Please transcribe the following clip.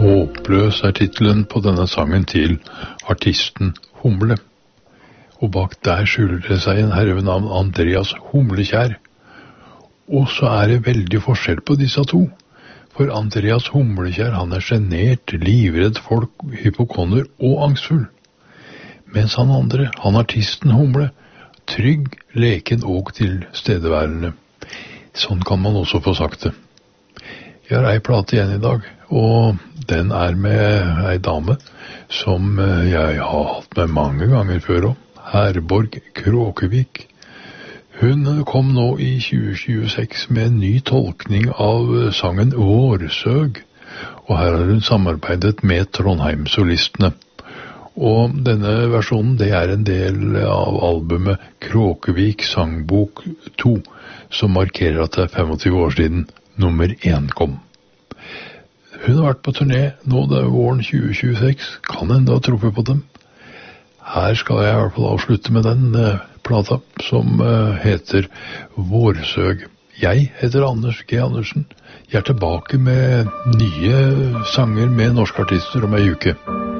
Håpløs er titelen på denne sangen til artisten Humle. Og bak der skjuler det seg en herre ved navn Andreas Humlekjær. Og så er det veldig forskjell på disse to. For Andreas Humlekjær, han er genert, livredd folk, hypokonder og angstfull. Mens han andre, han artisten Humle, trygg, leken og tilstedeværende. Sånn kan man også få sagt det. Jeg har ei plate igjen i dag, og den er med ei dame som jeg har hatt med mange ganger før også. Herborg Kråkevik. Hun kom nå i 2026 med en ny tolkning av sangen Vårsøg, og her har hun samarbeidet med Trondheim-solistene. Og denne versjonen, det er en del av albumet Kråkevik Sangbok 2, som markerer at det er 25 år siden nummer 1 kom. Hun har vært på turné nå det er våren 2026, kan enda ha truffet på dem. Her skal jeg i hvert fall avslutte med den plata som heter Vårsøg. Jeg heter Anders G. Andersen. Jeg er tilbake med nye sanger med norske artister om ei uke.